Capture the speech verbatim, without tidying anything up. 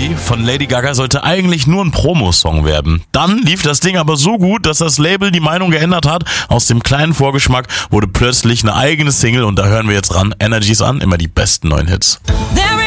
Energy von Lady Gaga sollte eigentlich nur ein Promo-Song werden. Dann lief das Ding aber so gut, dass das Label die Meinung geändert hat. Aus dem kleinen Vorgeschmack wurde plötzlich eine eigene Single und da hören wir jetzt ran. Energies an, immer die besten neuen Hits.